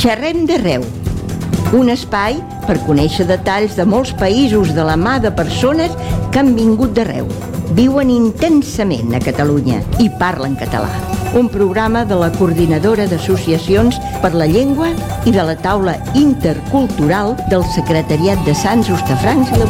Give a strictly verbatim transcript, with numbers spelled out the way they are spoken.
Xerrem d'arreu, un espai per conèixer detalls de molts països de la mà de persones que han vingut d'arreu, viuen intensament a Catalunya i parlen català. Un programa de la Coordinadora d'Associacions per la Llengua i de la Taula Intercultural del Secretariat de Sants, Hostafrancs i la